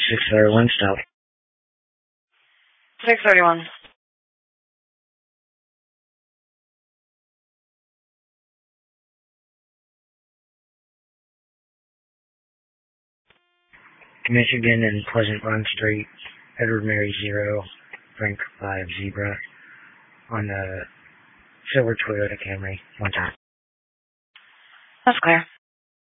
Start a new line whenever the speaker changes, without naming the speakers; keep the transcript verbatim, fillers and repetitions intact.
six thirty-one stop.
six thirty-one.
Michigan and Pleasant Run Street, Edward Mary zero, Frank five Zebra, on the silver Toyota Camry, one time.
That's clear.